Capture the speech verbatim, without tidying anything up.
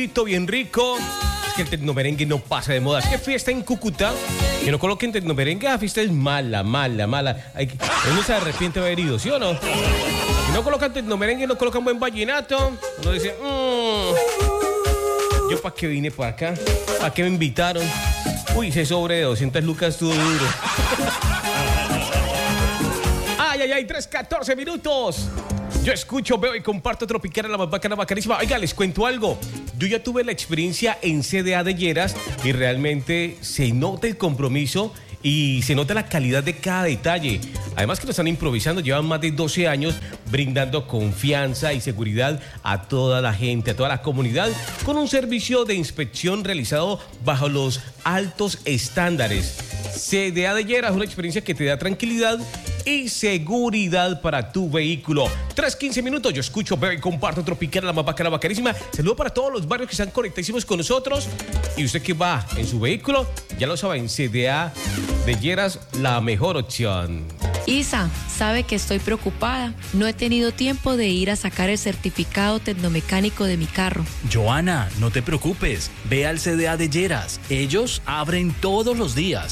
Bien rico. Es que el tecnomerengue no pasa de moda. Es que fiesta en Cúcuta, que no coloquen tecnomerengue, la fiesta es mala, mala, mala. Hay que, uno se arrepiente de haber ido, ¿sí o no? Si no colocan tecnomerengue, no colocan buen vallenato, uno dice, mmm, ¿yo para qué vine por acá? ¿Para qué me invitaron? Uy, ese sobre de doscientas lucas estuvo duro. Ay, ay, ay, tres, catorce minutos. Yo escucho, veo y comparto Tropical, la más bacana, bacanísima. Oiga, les cuento algo. Yo ya tuve la experiencia en C D A de Lleras y realmente se nota el compromiso y se nota la calidad de cada detalle. Además que lo están improvisando, llevan más de doce años brindando confianza y seguridad a toda la gente, a toda la comunidad, con un servicio de inspección realizado bajo los altos estándares. C D A de Lleras es una experiencia que te da tranquilidad y seguridad para tu vehículo. tres, quince minutos, yo escucho, veo y comparto Tropical, la más bacana, bacanísima. Saludo para todos los barrios que están conectadísimos con nosotros. Y usted que va en su vehículo, ya lo saben, C D A de Lleras, la mejor opción. Isa, sabe que estoy preocupada. No he tenido tiempo de ir a sacar el certificado tecnomecánico de mi carro. Joana, no te preocupes. Ve al C D A de Lleras. Ellos abren todos los días.